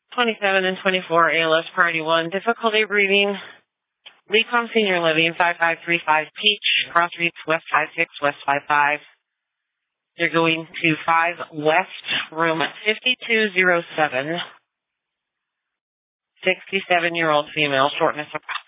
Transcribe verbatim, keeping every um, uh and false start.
twenty-seven and twenty-four, A L S priority one, difficulty breathing. Lecom Senior Living, five five three five Peach, Cross Reach, West five six, West five five. They're going to five West, room fifty-two oh seven. sixty-seven-year-old female, shortness of breath.